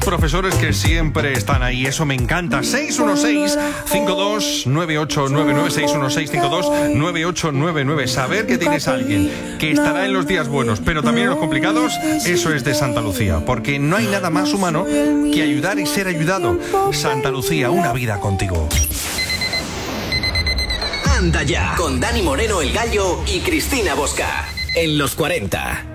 profesores que siempre están ahí. Eso me encanta. 616-529899. 616-529899. Saber que tienes a alguien que estará en los días buenos, pero también en los complicados, eso es de Santa Lucía. Porque no hay nada más humano que ayudar y ser ayudado. Santa Lucía, una vida contigo. Anda ya, con Dani Moreno el Gallo y Cristina Bosca, en los 40.